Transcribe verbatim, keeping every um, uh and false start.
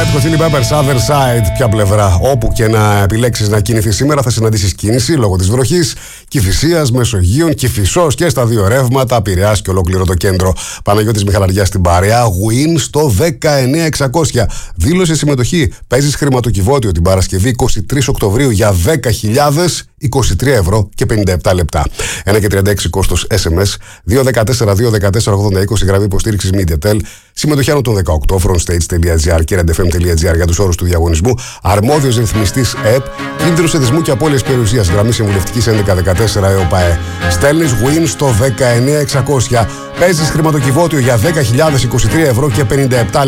Hot Chili Peppers, Other Side. Ποια πλευρά? Όπου και να επιλέξεις να κινηθείς σήμερα, θα συναντήσεις κίνηση λόγω της βροχής, Κηφισίας, Μεσογείων, Κηφισός και στα δύο ρεύματα, Πειραιάς και ολόκληρο το κέντρο. Παναγιώτης Μιχαλαριάς στην παρέα. Win στο δεκαεννιά εξακόσια. Δήλωσε συμμετοχή. Παίζεις χρηματοκιβώτιο την Παρασκευή είκοσι τρεις Οκτωβρίου για δέκα χιλιάδες είκοσι τρία ευρώ και πενήντα επτά λεπτά. ένα και τριάντα έξι κόστος ες εμ ες, δύο ένα τέσσερα δύο ένα τέσσερα ογδόντα είκοσι, γραμμή υποστήριξης MediaTel. Συμμετοχή άνω των δεκαοκτώ, frontstage τελεία gr και redfm τελεία gr για τους όρους του διαγωνισμού. Αρμόδιος ρυθμιστής ΕΠ, κίνδυνος εδισμού και απώλειας περιουσίας. Γραμμή συμβουλευτικής έντεκα δεκατέσσερα ΕΟΠΑΕ. Στέλνεις Win στο δεκαεννιά εξακόσια. Παίζεις χρηματοκιβώτιο για δέκα χιλιάδες είκοσι τρία ευρώ και πενήντα επτά